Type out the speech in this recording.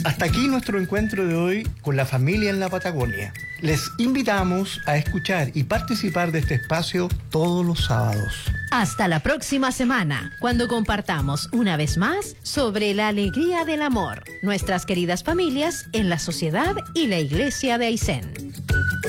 Hasta aquí nuestro encuentro de hoy con la familia en la Patagonia. Les invitamos a escuchar y participar de este espacio todos los sábados. Hasta la próxima semana, cuando compartamos una vez más sobre la alegría del amor, nuestras queridas familias en la sociedad y la iglesia de Aysén.